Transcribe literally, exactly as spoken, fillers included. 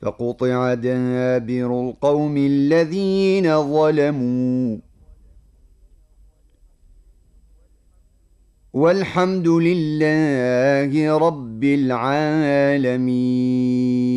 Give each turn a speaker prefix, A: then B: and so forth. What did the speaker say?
A: فقطع دابر القوم الذين ظلموا والحمد لله رب العالمين.